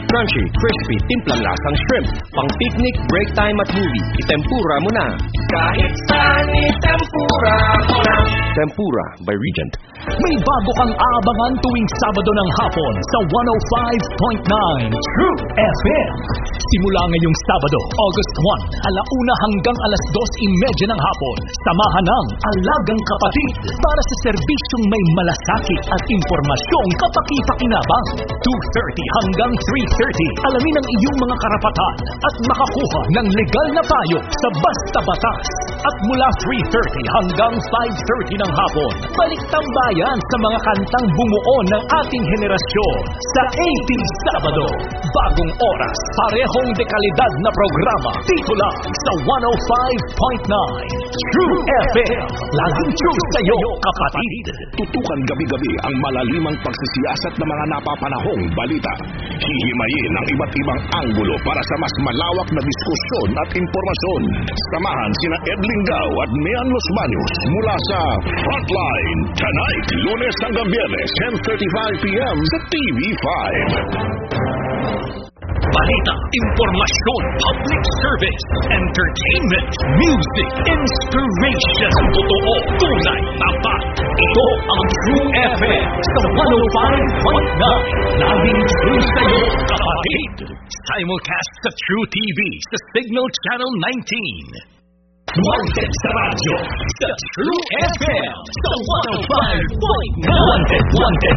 Crunchy, crispy, timplang lasang shrimp. Pang picnic, break time at movie. Itempura mo na. Kahit saan itempura mo na. Tempura by Regent. May bago kang aabangan tuwing Sabado ng hapon sa 105.9 True FM. Simula ngayong Sabado, August 1, alauna hanggang alas 2:30 ng hapon. Samahan ng Alagang Kapatid para sa serbisyong may malasakit at impormasyong kapaki-pakinabang. 2:30 hanggang 3:30, alamin ang iyong mga karapatan at makakuha ng legal na payo sa Basta Batas. At mula 3:30 hanggang 5:30 ng hapon, balik tambayan sa mga kantang bumuo ng ating henerasyon sa 80s Sabado. Bagong oras, parehong dekalidad na programa. Dito lang sa 105.9 True FM. Laging true sa'yo, kapatid. Tutukan gabi-gabi ang malalimang pagsisiyasat ng mga napapanahong balita. Hihimayin ang iba't ibang anggulo para sa mas malawak na diskusyon at informasyon. Samahan sina Ed Lingao at Mian Los Baños mula sa Frontline tonight, Lunes hanggang Biyernes, 10:35 p.m. sa TV5. Balita, informasyon, public service, entertainment, music, inspiration. Totoo, tunay, tapat. Ito ang True FM sa 105.9. Laging true sa'yo, kapatid. Simulcast sa True TV sa Signal Channel 19. Wanted sa radyo sa True FM sa 105.9. Wanted